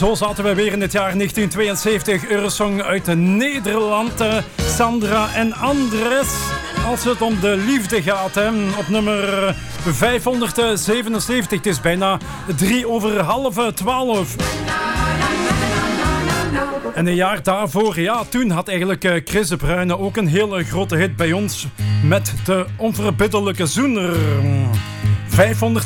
Zo zaten we weer in het jaar 1972. Eurosong uit Nederland. Sandra en Andres. Als het om de liefde gaat. Hè. Op nummer 577. Het is bijna 11:03. En een jaar daarvoor, ja, toen had eigenlijk Chris de Bruyne ook een hele grote hit bij ons. Met de onverbiddelijke zoener. 500